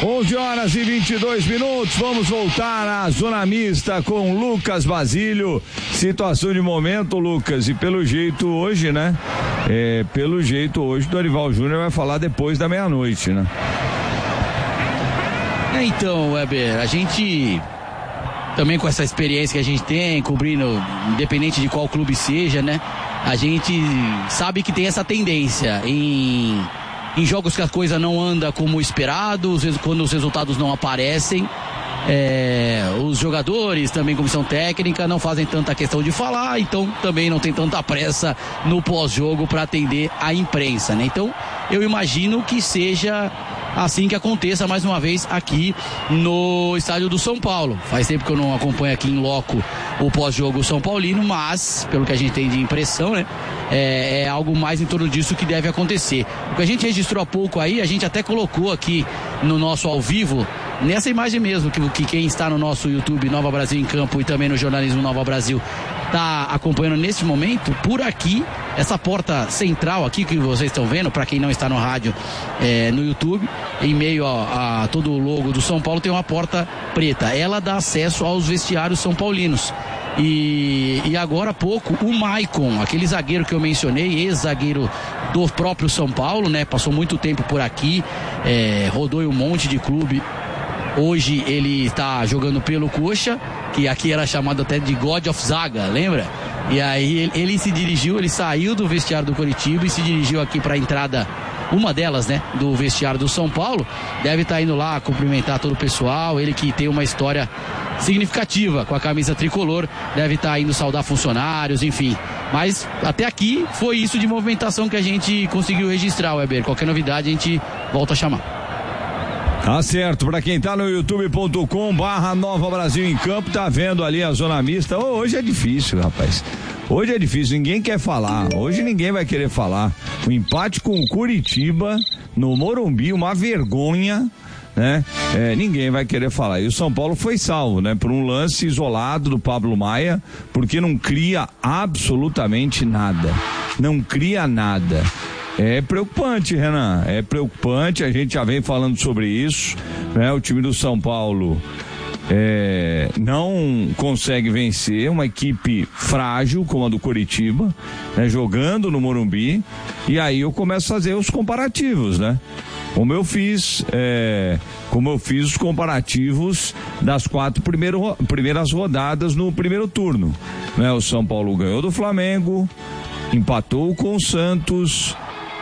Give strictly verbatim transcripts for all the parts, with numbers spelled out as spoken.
onze horas e vinte e dois minutos, vamos voltar à zona mista com Lucas Basílio. Situação de momento, Lucas, e pelo jeito hoje, né? É, pelo jeito hoje, Dorival Júnior vai falar depois da meia-noite, né? É, então, Weber, a gente também com essa experiência que a gente tem, cobrindo, independente de qual clube seja, né? A gente sabe que tem essa tendência em... Em jogos que a coisa não anda como esperado, quando os resultados não aparecem, é, os jogadores, também comissão técnica, não fazem tanta questão de falar, então também não tem tanta pressa no pós-jogo para atender a imprensa, né? Então eu imagino que seja assim que aconteça mais uma vez aqui no estádio do São Paulo. Faz tempo que eu não acompanho aqui em loco o pós-jogo São Paulino, mas pelo que a gente tem de impressão, né, é, é algo mais em torno disso que deve acontecer. O que a gente registrou há pouco aí, a gente até colocou aqui no nosso ao vivo, nessa imagem mesmo, que, que quem está no nosso YouTube Nova Brasil em Campo e também no jornalismo Nova Brasil está acompanhando nesse momento. Por aqui, essa porta central aqui que vocês estão vendo, para quem não está no rádio, é, no YouTube, em meio a, a todo o logo do São Paulo, tem uma porta preta. Ela dá acesso aos vestiários são paulinos. E, e agora há pouco o Maicon, aquele zagueiro que eu mencionei, ex-zagueiro do próprio São Paulo, né? Passou muito tempo por aqui, é, rodou em um monte de clube. Hoje ele está jogando pelo Coxa, que aqui era chamado até de God of Zaga, lembra? E aí ele, ele se dirigiu, ele saiu do vestiário do Coritiba e se dirigiu aqui para a entrada, uma delas, né, do vestiário do São Paulo. Deve estar indo lá cumprimentar todo o pessoal, ele que tem uma história significativa com a camisa tricolor, deve estar indo saudar funcionários, enfim. Mas até aqui foi isso de movimentação que a gente conseguiu registrar, Weber. Qualquer novidade a gente volta a chamar. Tá certo, pra quem tá no youtube ponto com barra Nova Brasil em Campo, tá vendo ali a zona mista. Hoje é difícil, rapaz. Hoje é difícil, ninguém quer falar. Hoje ninguém vai querer falar. O empate com o Curitiba no Morumbi, uma vergonha, né? É, ninguém vai querer falar. E o São Paulo foi salvo, né? Por um lance isolado do Pablo Maia, porque não cria absolutamente nada. Não cria nada. É preocupante, Renan, é preocupante, a gente já vem falando sobre isso, né? O time do São Paulo é, não consegue vencer uma equipe frágil como a do Coritiba, né? Jogando no Morumbi, e aí eu começo a fazer os comparativos, né? Como eu fiz, é, como eu fiz os comparativos das quatro primeiro, primeiras rodadas no primeiro turno, né? O São Paulo ganhou do Flamengo, empatou com o Santos,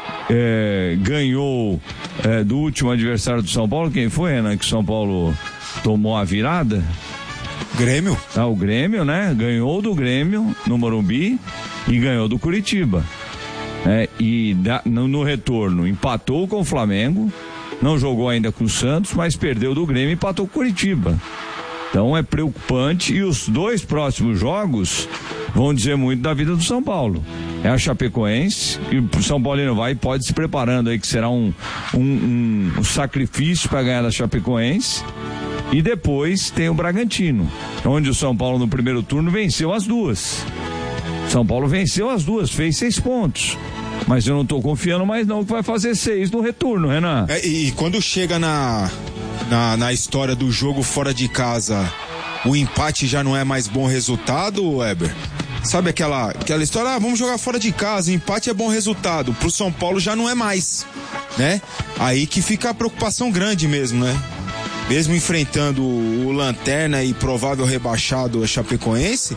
É, ganhou é, do último adversário do São Paulo. Quem foi, Renan, que o São Paulo tomou a virada? Grêmio. Ah, o Grêmio, né? Ganhou do Grêmio no Morumbi e ganhou do Curitiba. É, e da, no, no retorno empatou com o Flamengo, não jogou ainda com o Santos, mas perdeu do Grêmio e empatou com o Curitiba. Então é preocupante, e os dois próximos jogos vão dizer muito da vida do São Paulo. É a Chapecoense, e o São Paulino vai e pode se preparando aí, que será um, um, um, um sacrifício para ganhar da Chapecoense. E depois tem o Bragantino, onde o São Paulo no primeiro turno venceu as duas. São Paulo venceu as duas, fez seis pontos. Mas eu não tô confiando mais não que vai fazer seis no retorno, Renan. É, e quando chega na, na, na história do jogo fora de casa, o empate já não é mais bom resultado, Weber? Sabe aquela, aquela história, ah, vamos jogar fora de casa, empate é bom resultado. Pro São Paulo já não é mais, né? Aí que fica a preocupação grande mesmo, né? Mesmo enfrentando o Lanterna e provável rebaixado a Chapecoense,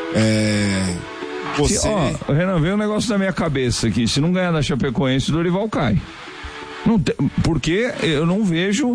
é... Você... Se, ó, Renan, veio um negócio na minha cabeça aqui, se não ganhar da Chapecoense, o Dorival cai. Não tem, porque eu não vejo,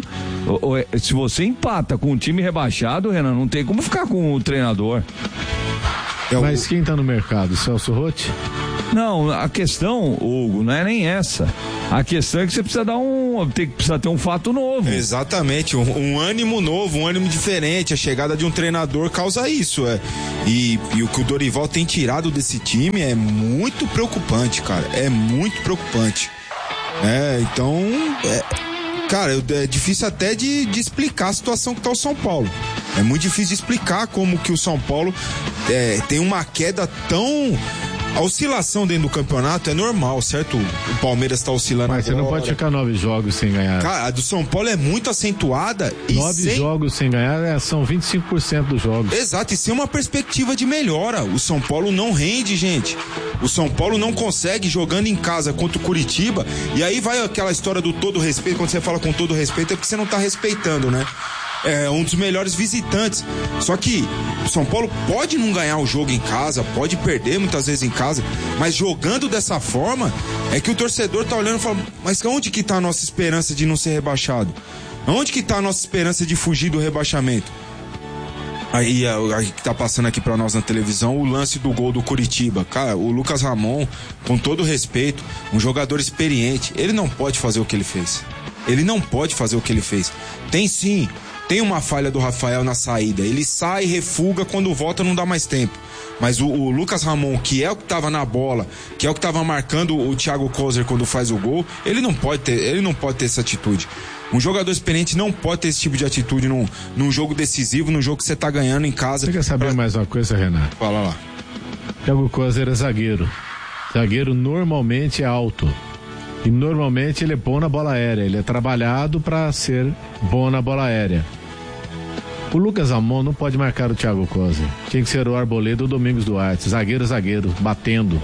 se você empata com um time rebaixado, Renan, não tem como ficar com o treinador. É o... Mas quem tá no mercado? Celso Rotti? Não, a questão, Hugo, não é nem essa. A questão é que você precisa dar um, tem, precisa ter um fato novo. Exatamente, um, um ânimo novo, um ânimo diferente. A chegada de um treinador causa isso, é. E, e o que o Dorival tem tirado desse time é muito preocupante, cara. É muito preocupante. É, então, é, cara, é difícil até de, de explicar a situação que tá o São Paulo. É muito difícil de explicar como que o São Paulo é, tem uma queda tão A oscilação dentro do campeonato é normal, certo? O Palmeiras tá oscilando Mas agora. você não pode ficar nove jogos sem ganhar. Cara, a do São Paulo é muito acentuada. E nove sem... jogos sem ganhar é, são vinte e cinco por cento dos jogos. Exato, e sem uma perspectiva de melhora. O São Paulo não rende, gente. O São Paulo não consegue jogando em casa contra o Curitiba. E aí vai aquela história do todo respeito. Quando você fala com todo respeito é porque você não tá respeitando, né? É um dos melhores visitantes. Só que o São Paulo pode não ganhar o jogo em casa, pode perder muitas vezes em casa, mas jogando dessa forma é que o torcedor tá olhando e fala, mas onde que tá a nossa esperança de não ser rebaixado? Onde que tá a nossa esperança de fugir do rebaixamento? Aí, aí que tá passando aqui pra nós na televisão o lance do gol do Curitiba. Cara, o Lucas Ramon, com todo respeito, um jogador experiente, ele não pode fazer o que ele fez. Ele não pode fazer o que ele fez. Tem sim. Tem uma falha do Rafael na saída. Ele sai, refuga, quando volta não dá mais tempo. Mas o, o Lucas Ramon, que é o que estava na bola, que é o que estava marcando o Thiago Kozer quando faz o gol, ele não pode ter, ele não pode ter essa atitude. Um jogador experiente não pode ter esse tipo de atitude num, num jogo decisivo, num jogo que você tá ganhando em casa. Você quer saber pra... mais uma coisa, Renato? Fala lá. Thiago Kozer é zagueiro. Zagueiro normalmente é alto. E normalmente ele é bom na bola aérea. Ele é trabalhado para ser bom na bola aérea. O Lucas Ramon não pode marcar o Thiago Kozer. Tinha que ser o Arboleda ou o Domingos Duarte. Zagueiro, zagueiro, batendo.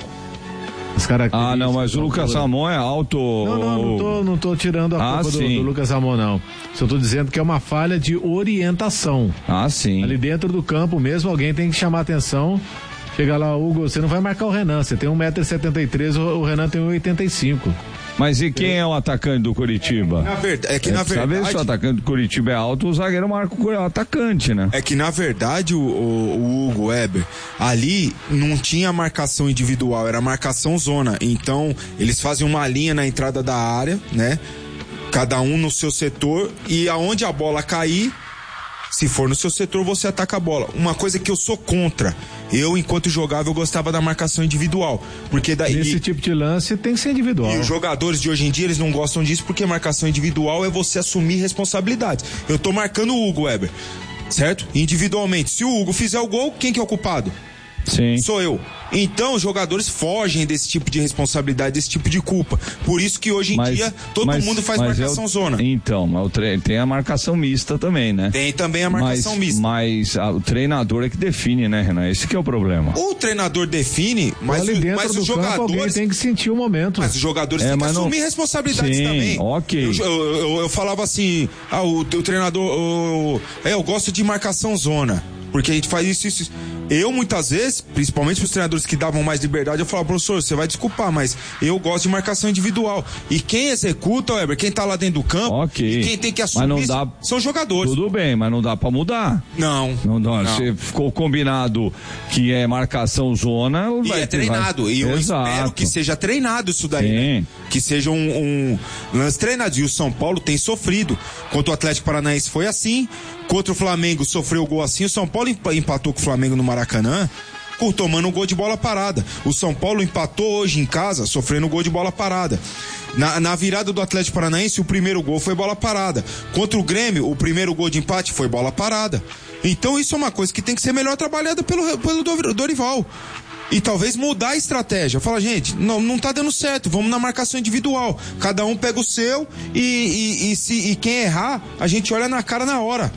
Ah, não, mas o Lucas Ramon é alto. Não, não, não tô, não tô tirando a culpa ah, do, do Lucas Ramon, não. Só tô dizendo que é uma falha de orientação. Ah, sim. Ali dentro do campo mesmo, alguém tem que chamar atenção. Chega lá, Hugo, você não vai marcar o Renan. Você tem um metro e setenta e três, o Renan tem um metro e oitenta e cinco. Mas e quem é o atacante do Curitiba? Na verdade, é que é, na verdade... Sabe se o atacante do Curitiba é alto, o zagueiro marca o atacante, né? É que na verdade o, o, o Hugo Weber, ali não tinha marcação individual, era marcação zona. Então eles fazem uma linha na entrada da área, né? Cada um no seu setor, e aonde a bola cair, se for no seu setor, você ataca a bola. Uma coisa que eu sou contra. Eu, enquanto jogava, eu gostava da marcação individual. Porque daí... Esse tipo de lance tem que ser individual. E os jogadores de hoje em dia, eles não gostam disso, porque marcação individual é você assumir responsabilidades. Eu tô marcando o Hugo Weber, certo? Individualmente. Se o Hugo fizer o gol, quem que é o culpado? Sim. Sou eu. Então os jogadores fogem desse tipo de responsabilidade, desse tipo de culpa. Por isso que hoje em mas, dia todo mas, mundo faz marcação eu, zona. Então, mas o tre... tem a marcação mista também, né? Tem também a marcação mas, mista. Mas a, o treinador é que define, né, Renan? Esse que é o problema. O treinador define, mas, o, mas os jogadores tem que sentir o momento. Mas os jogadores é, têm que assumir não... responsabilidades Sim, também. Ok. Eu, eu, eu, eu falava assim, ah, o, o treinador, o, é, eu gosto de marcação zona. Porque a gente faz isso, isso. Eu, muitas vezes, principalmente para os treinadores que davam mais liberdade, eu falava, professor, você vai desculpar, mas eu gosto de marcação individual. E quem executa, Weber, quem tá lá dentro do campo, okay. e quem tem que assumir mas não dá... são jogadores. Tudo bem, mas não dá para mudar. Não. Não dá. Não. Se ficou combinado que é marcação zona... E vai é ter, treinado. Vai... E eu Exato. espero que seja treinado isso daí. Né? Que seja um, um lance treinado. E o São Paulo tem sofrido. Contra o Atlético Paranaense foi assim. Contra o Flamengo sofreu o gol assim. O São Paulo empatou com o Flamengo no Maracanã, tomando um gol de bola parada. O São Paulo empatou hoje em casa, sofrendo um gol de bola parada. Na, na virada do Atlético Paranaense, o primeiro gol foi bola parada. Contra o Grêmio, o primeiro gol de empate foi bola parada. Então isso é uma coisa que tem que ser melhor trabalhada pelo, pelo Dorival. E talvez mudar a estratégia. Fala, gente, não, não tá dando certo, vamos na marcação individual. Cada um pega o seu e, e, e, se, e quem errar, a gente olha na cara na hora.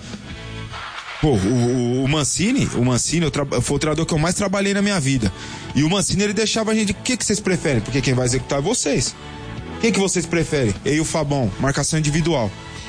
Pô, o, o Mancini, o Mancini eu tra... foi o treinador que eu mais trabalhei na minha vida. E o Mancini, ele deixava a gente, o que, que vocês preferem? Porque quem vai executar é vocês. Quem que vocês preferem? Eu e o Fabão, marcação individual.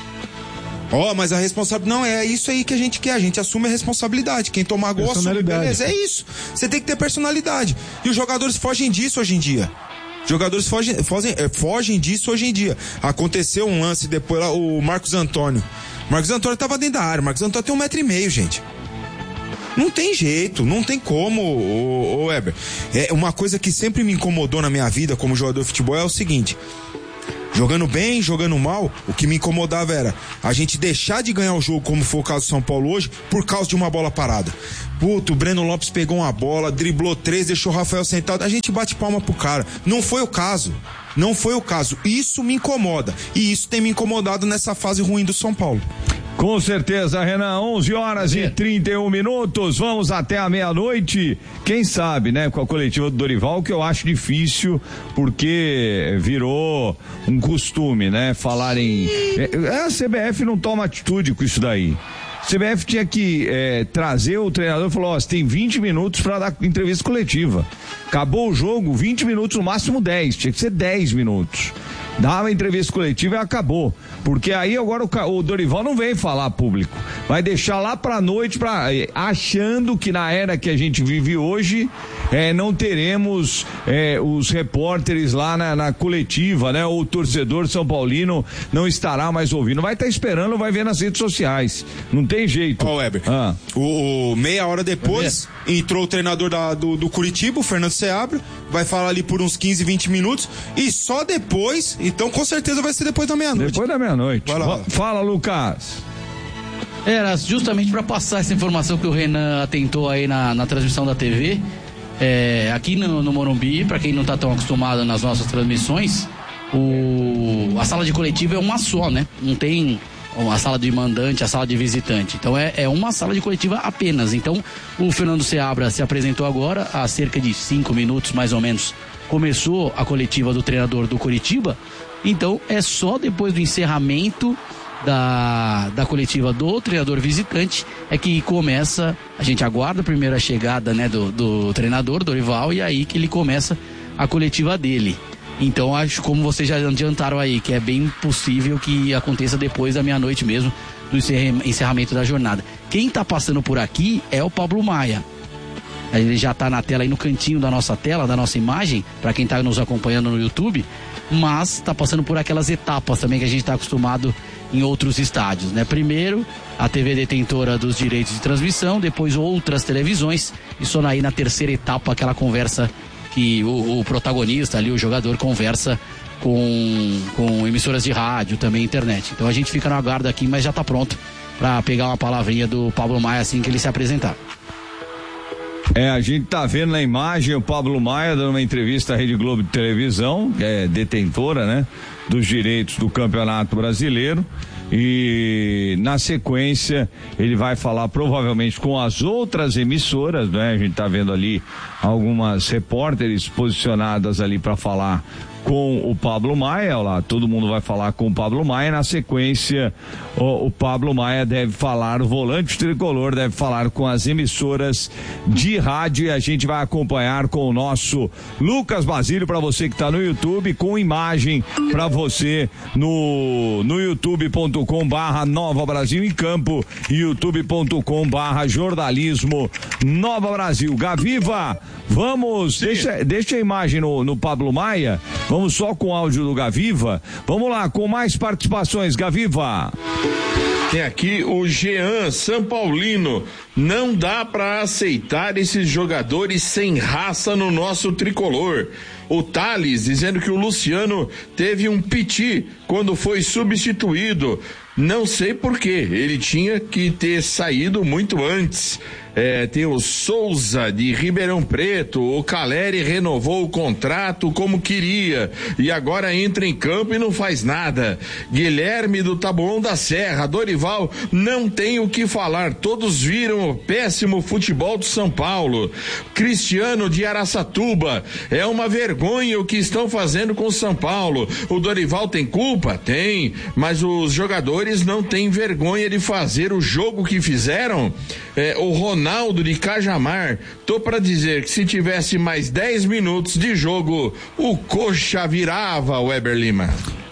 Ó, oh, mas a responsabilidade, não, é isso aí que a gente quer, a gente assume a responsabilidade. Quem tomar gol assume, beleza, é isso. Você tem que ter personalidade. E os jogadores fogem disso hoje em dia. Os jogadores fogem, fogem, fogem disso hoje em dia. Aconteceu um lance depois lá, o Marcos Antônio. Marcos Antônio tava dentro da área. Marcos Antônio tem um metro e meio, gente. Não tem jeito, não tem como, ô, ô Weber. É uma coisa que sempre me incomodou na minha vida como jogador de futebol é o seguinte: jogando bem, jogando mal, o que me incomodava era a gente deixar de ganhar o jogo, como foi o caso do São Paulo hoje, por causa de uma bola parada. Puto, o Breno Lopes pegou uma bola, driblou três, deixou o Rafael sentado, a gente bate palma pro cara. Não foi o caso. Não foi o caso. Isso me incomoda. E isso tem me incomodado nessa fase ruim do São Paulo. Com certeza, Renan, onze horas e trinta e um minutos, vamos até a meia-noite, quem sabe, né, com a coletiva do Dorival, que eu acho difícil, porque virou um costume, né, falarem, a C B F não toma atitude com isso daí. A C B F tinha que é, trazer o treinador e falou, ó, você tem vinte minutos para dar entrevista coletiva. Acabou o jogo, vinte minutos, no máximo dez, tinha que ser dez minutos. Dava entrevista coletiva e acabou. Porque aí agora o, o Dorival não vem falar público. Vai deixar lá pra noite, pra, achando que na era que a gente vive hoje, é, não teremos é, os repórteres lá na, na coletiva, né? Ou o torcedor São Paulino não estará mais ouvindo. Vai estar tá esperando, vai ver nas redes sociais. Não tem jeito. Ó, oh, Weber, ah. o, o meia hora depois entrou o treinador da, do, do Curitiba, o Fernando Seabra, vai falar ali por uns quinze, vinte minutos e só depois, então com certeza vai ser depois da meia-noite. Depois da meia-noite. Fala, Lucas. Era justamente para passar essa informação que o Renan atentou aí na, na transmissão da T V. É, aqui no, no Morumbi, para quem não tá tão acostumado nas nossas transmissões, o, a sala de coletiva é uma só, né? Não tem a sala de mandante, a sala de visitante. Então é, é uma sala de coletiva apenas. Então o Fernando Seabra se apresentou agora, há cerca de cinco minutos mais ou menos, começou a coletiva do treinador do Curitiba. Então é só depois do encerramento da, da coletiva do treinador visitante é que começa, a gente aguarda primeiro a chegada, né, do, do treinador Dorival, e aí que ele começa a coletiva dele. Então acho, como vocês já adiantaram aí, que é bem possível que aconteça depois da meia-noite mesmo, do encerramento da jornada. Quem está passando por aqui é o Pablo Maia. Ele já está na tela aí, no cantinho da nossa tela, da nossa imagem, para quem está nos acompanhando no YouTube, mas está passando por aquelas etapas também que a gente está acostumado em outros estádios, né? Primeiro, a T V detentora dos direitos de transmissão, depois outras televisões, e só aí na terceira etapa aquela conversa que o, o protagonista ali, o jogador, conversa com, com emissoras de rádio, também internet. Então a gente fica no aguardo aqui, mas já está pronto para pegar uma palavrinha do Pablo Maia assim que ele se apresentar. É, a gente tá vendo na imagem o Pablo Maia dando uma entrevista à Rede Globo de televisão, que é detentora, né, dos direitos do Campeonato Brasileiro, e na sequência ele vai falar provavelmente com as outras emissoras, né? A gente tá vendo ali algumas repórteres posicionadas ali para falar com o Pablo Maia, lá, todo mundo vai falar com o Pablo Maia, na sequência o, o Pablo Maia deve falar, o volante tricolor deve falar com as emissoras de rádio, e a gente vai acompanhar com o nosso Lucas Basílio, para você que está no YouTube, com imagem para você no, no youtube ponto com barra Nova Brasil em Campo, youtube ponto com barra jornalismo Nova Brasil. Gaviva, vamos, deixa, deixa a imagem no, no Pablo Maia. Vamos só com o áudio do Gaviva. Vamos lá, com mais participações, Gaviva. Tem aqui o Jean São Paulino. Não dá para aceitar esses jogadores sem raça no nosso tricolor. O Thales dizendo que o Luciano teve um piti quando foi substituído. Não sei por quê, ele tinha que ter saído muito antes. É, tem o Souza de Ribeirão Preto, o Caleri renovou o contrato como queria e agora entra em campo e não faz nada. Guilherme do Taboão da Serra, Dorival não tem o que falar, todos viram o péssimo futebol do São Paulo. Cristiano de Araçatuba, é uma vergonha o que estão fazendo com o São Paulo. O Dorival tem culpa? Tem, mas os jogadores não têm vergonha de fazer o jogo que fizeram. É, o Ronaldo de Cajamar, tô pra dizer que se tivesse mais dez minutos de jogo, o coxa virava, Weber Lima.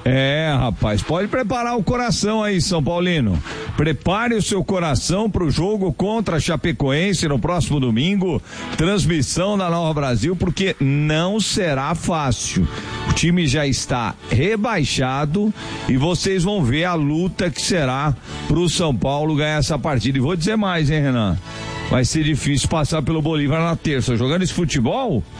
É, rapaz, pode preparar o coração aí, São Paulino. Prepare o seu coração pro jogo contra a Chapecoense no próximo domingo, transmissão da Nova Brasil, porque não será fácil. O time já está rebaixado e vocês vão ver a luta que será pro São Paulo ganhar essa partida. E vou dizer mais, hein, Renan? Vai ser difícil passar pelo Bolívar na terça. Jogando esse futebol,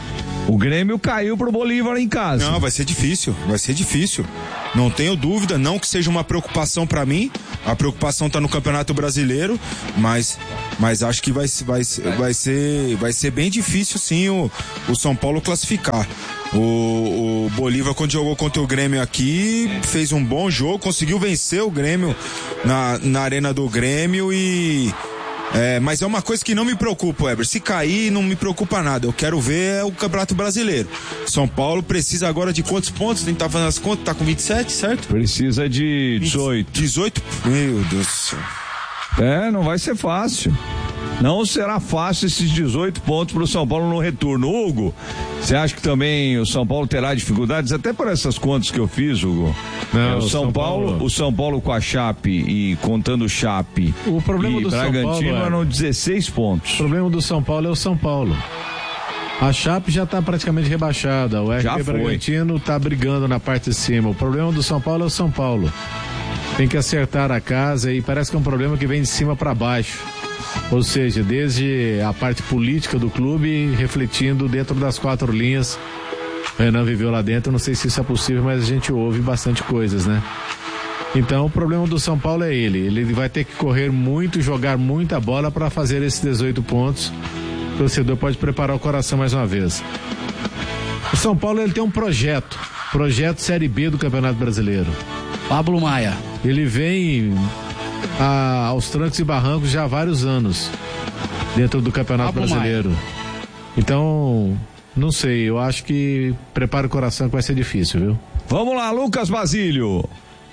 O Grêmio caiu pro Bolívar em casa. Não, vai ser difícil, vai ser difícil. Não tenho dúvida, não que seja uma preocupação pra mim. A preocupação tá no Campeonato Brasileiro, mas, mas acho que vai, vai, vai, ser, vai ser bem difícil sim o, o São Paulo classificar. O, o Bolívar, quando jogou contra o Grêmio aqui, fez um bom jogo, conseguiu vencer o Grêmio na, na arena do Grêmio e... É, mas é uma coisa que não me preocupa, Weber. Se cair, não me preocupa nada. Eu quero ver o Campeonato Brasileiro. São Paulo precisa agora de quantos pontos? Tem que estar fazendo as contas, tá com vinte e sete, certo? Precisa de dezoito. dezoito? Meu Deus do céu. É, não vai ser fácil. Não será fácil esses dezoito pontos para o São Paulo no retorno. Hugo, você acha que também o São Paulo terá dificuldades? Até por essas contas que eu fiz, Hugo. Não, é, o São, São Paulo, Paulo, o São Paulo com a Chape e contando Chape o problema e do Bragantino São Paulo eram dezesseis pontos. O problema do São Paulo é o São Paulo. A Chape já está praticamente rebaixada. O R B Bragantino está brigando na parte de cima. O problema do São Paulo é o São Paulo. Tem que acertar a casa e parece que é um problema que vem de cima para baixo. Ou seja, desde a parte política do clube, refletindo dentro das quatro linhas. O Renan viveu lá dentro, não sei se isso é possível, mas a gente ouve bastante coisas, né? Então o problema do São Paulo é ele. Ele vai ter que correr muito, jogar muita bola para fazer esses dezoito pontos. O torcedor pode preparar o coração mais uma vez. O São Paulo ele tem um projeto, projeto Série B do Campeonato Brasileiro. Pablo Maia. Ele vem a, aos trancos e barrancos já há vários anos dentro do Campeonato Pablo Brasileiro. Maia. Então, não sei, eu acho que prepara o coração que vai ser difícil, viu? Vamos lá, Lucas Basílio.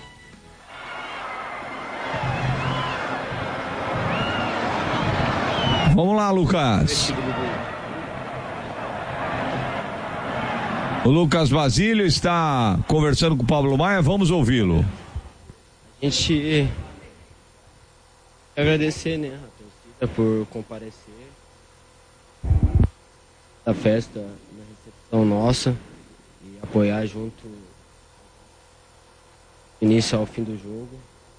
Vamos lá, Lucas. O Lucas Basílio está conversando com o Pablo Maia, vamos ouvi-lo. A gente agradecer, né, a torcida por comparecer da festa, na recepção nossa e apoiar junto do início ao fim do jogo.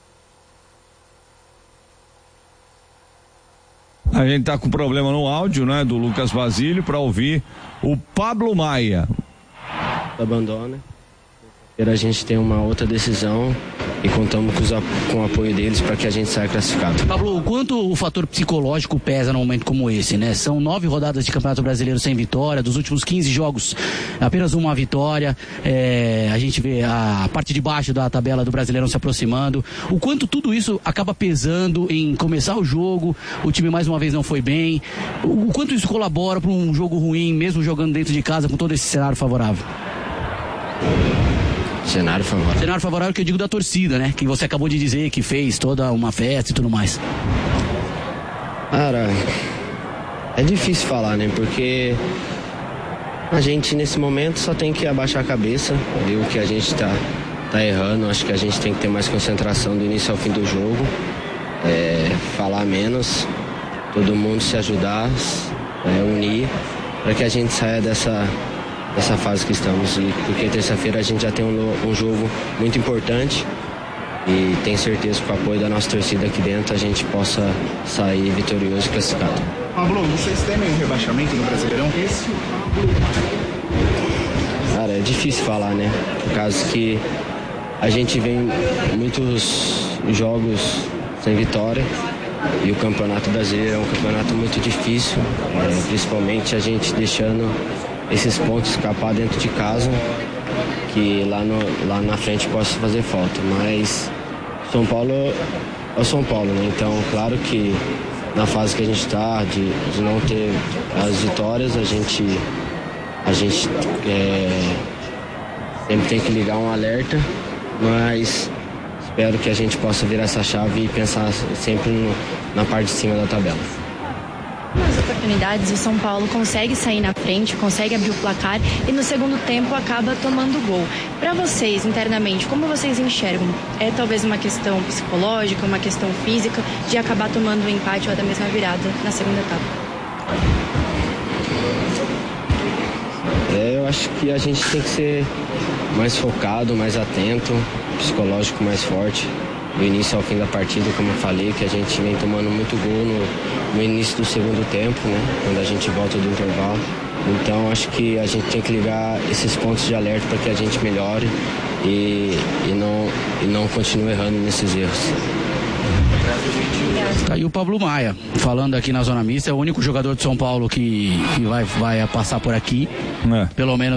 A gente tá com problema no áudio, né, do Lucas Basílio, para ouvir o Pablo Maia. Abandona. A gente tem uma outra decisão e contamos com, os, com o apoio deles para que a gente saia classificado. Pablo, o quanto o fator psicológico pesa num momento como esse, né? São nove rodadas de Campeonato Brasileiro sem vitória, dos últimos quinze jogos, apenas uma vitória. É, a gente vê a parte de baixo da tabela do Brasileirão se aproximando. O quanto tudo isso acaba pesando em começar o jogo, o time mais uma vez não foi bem. O quanto isso colabora para um jogo ruim, mesmo jogando dentro de casa com todo esse cenário favorável? Cenário favorável. Cenário favorável que eu digo da torcida, né? Que você acabou de dizer que fez toda uma festa e tudo mais. Cara, é difícil falar, né? Porque a gente nesse momento só tem que abaixar a cabeça, ver o que a gente tá, tá errando. Acho que a gente tem que ter mais concentração do início ao fim do jogo, é, falar menos, todo mundo se ajudar, é, unir, para que a gente saia dessa essa fase que estamos, e porque terça-feira a gente já tem um, um jogo muito importante e tenho certeza que com o apoio da nossa torcida aqui dentro a gente possa sair vitorioso e classificado. Pablo, vocês temem um rebaixamento no Brasileirão? Cara, é difícil falar, né? Por causa que a gente vem muitos jogos sem vitória e o Campeonato Brasileiro é um campeonato muito difícil, é, principalmente a gente deixando esses pontos escapar dentro de casa, que lá, no, lá na frente possa fazer falta. Mas São Paulo é o São Paulo, né? Então, claro que na fase que a gente está, de, de não ter as vitórias, a gente, a gente é, sempre tem que ligar um alerta, mas espero que a gente possa virar essa chave e pensar sempre no, na parte de cima da tabela. Nas oportunidades, o São Paulo consegue sair na frente, consegue abrir o placar e no segundo tempo acaba tomando gol. Para vocês, internamente, como vocês enxergam? É talvez uma questão psicológica, uma questão física de acabar tomando um empate ou até mesmo a virada na segunda etapa? É, eu acho que a gente tem que ser mais focado, mais atento, psicológico mais forte do início ao fim da partida, como eu falei, que a gente vem tomando muito gol no, no início do segundo tempo, né? Quando a gente volta do intervalo. Então acho que a gente tem que ligar esses pontos de alerta para que a gente melhore e, e, não, e não continue errando nesses erros. Tá aí o Pablo Maia, falando aqui na Zona Mista, é o único jogador de São Paulo que, que vai, vai passar por aqui, é. pelo menos